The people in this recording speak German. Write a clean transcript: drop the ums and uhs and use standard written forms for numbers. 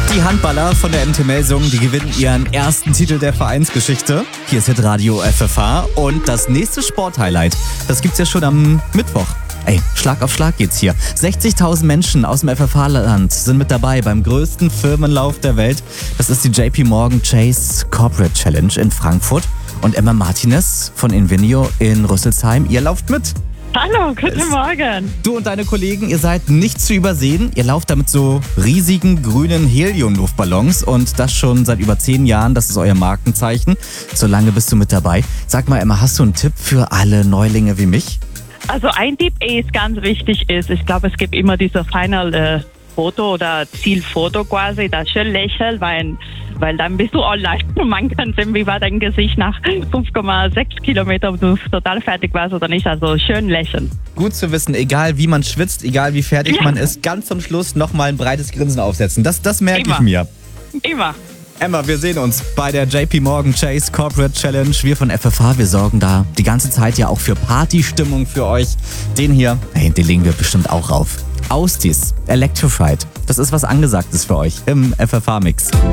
Die Handballer von der MT Melsung, die gewinnen ihren ersten Titel der Vereinsgeschichte. Hier ist Hitradio FFH und das nächste Sporthighlight, das gibt's ja schon am Mittwoch. Ey, Schlag auf Schlag geht's hier. 60.000 Menschen aus dem FFH-Land sind mit dabei beim größten Firmenlauf der Welt. Das ist die JP Morgan Chase Corporate Challenge in Frankfurt. Und Emma Martinez von Invinio in Rüsselsheim, ihr lauft mit. Hallo, guten Morgen. Du und deine Kollegen, ihr seid nicht zu übersehen. Ihr lauft da mit so riesigen grünen Helium-Luftballons und das schon seit über 10 Jahren. Das ist euer Markenzeichen. So lange bist du mit dabei. Sag mal, Emma, hast du einen Tipp für alle Neulinge wie mich? Also ein Tipp ist ganz wichtig ist, ich glaube, es gibt immer diese Final Foto oder Zielfoto quasi, das schön lächeln, weil dann bist du online. Man kann sehen, wie war dein Gesicht nach 5,6 Kilometern, ob du total fertig warst oder nicht. Also schön lächeln. Gut zu wissen, egal wie man schwitzt, egal wie fertig man ist, ganz zum Schluss nochmal ein breites Grinsen aufsetzen. Das merke ich mir. Immer. Emma, wir sehen uns bei der JP Morgan Chase Corporate Challenge. Wir von FFH, wir sorgen da die ganze Zeit ja auch für Partystimmung für euch. Den hier, hey, den legen wir bestimmt auch rauf. Austis, Electrified. Das ist was Angesagtes für euch im FFH-Mix.